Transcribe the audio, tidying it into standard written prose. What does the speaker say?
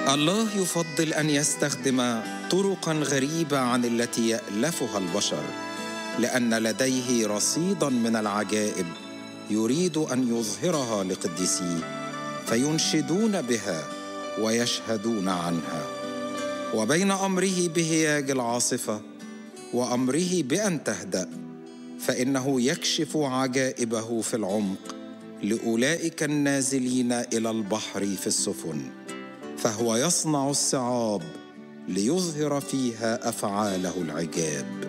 الله يفضل أن يستخدم طرقاً غريبة عن التي يألفها البشر، لأن لديه رصيداً من العجائب يريد أن يظهرها لقديسيه فينشدون بها ويشهدون عنها. وبين أمره بهياج العاصفة وأمره بأن تهدأ، فإنه يكشف عجائبه في العمق لأولئك النازلين إلى البحر في السفن، فهو يصنع الصعاب ليظهر فيها أفعاله العجاب.